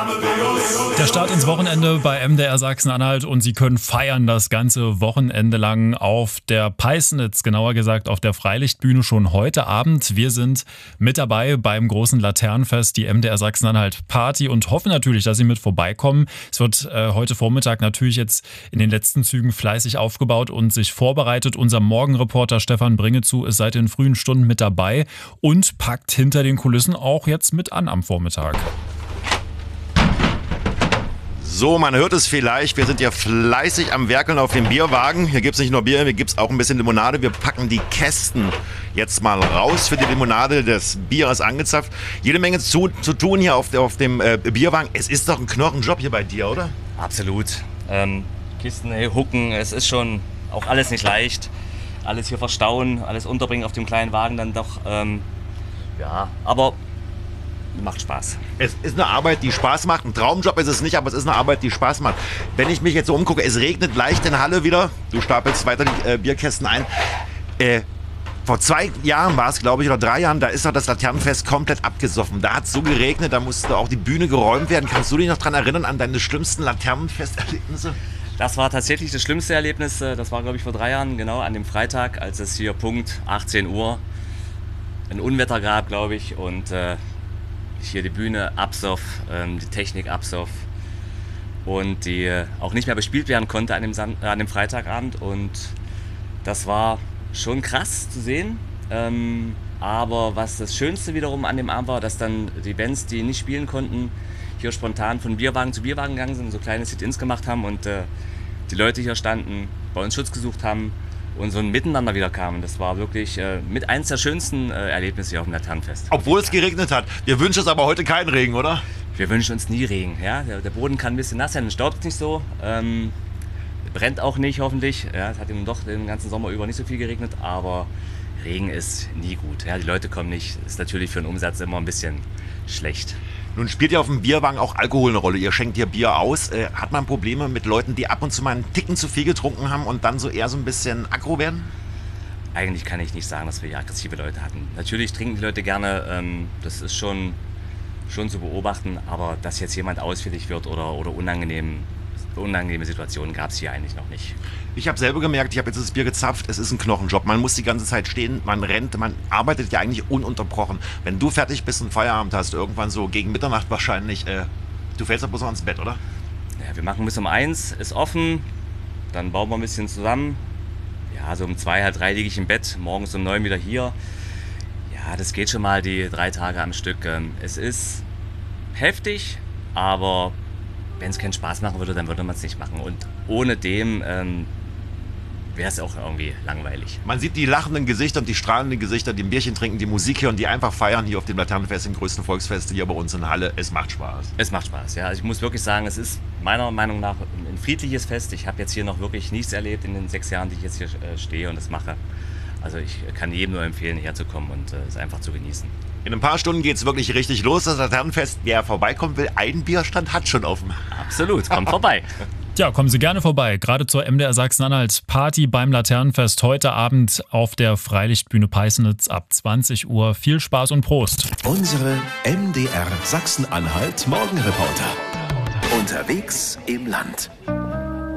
Der Start ins Wochenende bei MDR Sachsen-Anhalt und Sie können feiern das ganze Wochenende lang auf der Peißnitz, genauer gesagt auf der Freilichtbühne schon heute Abend. Wir sind mit dabei beim großen Laternenfest, die MDR Sachsen-Anhalt Party und hoffen natürlich, dass Sie mit vorbeikommen. Es wird heute Vormittag natürlich jetzt in den letzten Zügen fleißig aufgebaut und sich vorbereitet. Unser Morgenreporter Stefan Bringezu ist seit den frühen Stunden mit dabei und packt hinter den Kulissen auch jetzt mit an am Vormittag. So, man hört es vielleicht, wir sind ja fleißig am Werkeln auf dem Bierwagen. Hier gibt es nicht nur Bier, hier gibt es auch ein bisschen Limonade. Wir packen die Kästen jetzt mal raus für die Limonade. Das Bier ist angezapft. Jede Menge zu tun hier auf dem Bierwagen. Es ist doch ein Knochenjob hier bei dir, oder? Absolut. Kisten, Hucken, es ist schon auch alles nicht leicht. Alles hier verstauen, alles unterbringen auf dem kleinen Wagen dann doch. Aber macht Spaß. Es ist eine Arbeit, die Spaß macht. Ein Traumjob ist es nicht, aber es ist eine Arbeit, die Spaß macht. Wenn ich mich jetzt so umgucke, es regnet leicht in der Halle wieder. Du stapelst weiter die Bierkästen ein. Vor 2 Jahren war es, glaube ich, oder 3 Jahren, da ist doch das Laternenfest komplett abgesoffen. Da hat es so geregnet, da musste auch die Bühne geräumt werden. Kannst du dich noch daran erinnern, an deine schlimmsten Laternenfesterlebnisse? Das war tatsächlich das schlimmste Erlebnis. Das war, glaube ich, vor 3 Jahren, genau an dem Freitag, als es hier Punkt 18 Uhr ein Unwetter gab, glaube ich, und hier die Bühne absoff, die Technik absoff und die auch nicht mehr bespielt werden konnte an dem Freitagabend. Und das war schon krass zu sehen. Aber was das Schönste wiederum an dem Abend war, dass dann die Bands, die nicht spielen konnten, hier spontan von Bierwagen zu Bierwagen gegangen sind, so kleine Sit-ins gemacht haben und die Leute hier standen, bei uns Schutz gesucht haben und so ein Miteinander wieder kamen. Das war wirklich mit eins der schönsten Erlebnisse hier auf dem Laternenfest. Obwohl es geregnet hat. Wir wünschen uns aber heute keinen Regen, oder? Wir wünschen uns nie Regen. Ja? Der Boden kann ein bisschen nass sein, es staubt nicht so. Brennt auch nicht, hoffentlich. Ja, es hat eben doch den ganzen Sommer über nicht so viel geregnet, aber Regen ist nie gut. Ja, die Leute kommen nicht. Ist natürlich für den Umsatz immer ein bisschen schlecht. Nun spielt ja auf dem Bierwagen auch Alkohol eine Rolle. Ihr schenkt hier Bier aus. Hat man Probleme mit Leuten, die ab und zu mal einen Ticken zu viel getrunken haben und dann so eher so ein bisschen aggro werden? Eigentlich kann ich nicht sagen, dass wir hier aggressive Leute hatten. Natürlich trinken die Leute gerne, das ist schon zu beobachten, aber dass jetzt jemand ausfällig wird oder unangenehme Situationen gab es hier eigentlich noch nicht. Ich habe selber gemerkt, ich habe jetzt das Bier gezapft, es ist ein Knochenjob. Man muss die ganze Zeit stehen, man rennt, man arbeitet ja eigentlich ununterbrochen. Wenn du fertig bist und Feierabend hast, irgendwann so gegen Mitternacht wahrscheinlich, du fällst aber so ans Bett, oder? Ja, wir machen bis um 1, ist offen, dann bauen wir ein bisschen zusammen. Ja, so um 2, halb 3 liege ich im Bett, morgens um 9 wieder hier. Ja, das geht schon mal die 3 Tage am Stück. Es ist heftig, aber wenn es keinen Spaß machen würde, dann würde man es nicht machen. Und ohne dem wäre es auch irgendwie langweilig. Man sieht die lachenden Gesichter und die strahlenden Gesichter, die ein Bierchen trinken, die Musik hören, die einfach feiern hier auf dem Laternenfest, dem größten Volksfest hier bei uns in Halle. Es macht Spaß. Es macht Spaß, ja. Also ich muss wirklich sagen, es ist meiner Meinung nach ein friedliches Fest. Ich habe jetzt hier noch wirklich nichts erlebt in den 6 Jahren, die ich jetzt hier stehe und das mache. Also ich kann jedem nur empfehlen, herzukommen und es einfach zu genießen. In ein paar Stunden geht es wirklich richtig los, das Laternenfest. Wer vorbeikommen will, einen Bierstand hat schon offen. Absolut, kommt vorbei. Ja, kommen Sie gerne vorbei. Gerade zur MDR Sachsen-Anhalt Party beim Laternenfest heute Abend auf der Freilichtbühne Peißnitz ab 20 Uhr. Viel Spaß und Prost. Unsere MDR Sachsen-Anhalt Morgenreporter. Unterwegs im Land.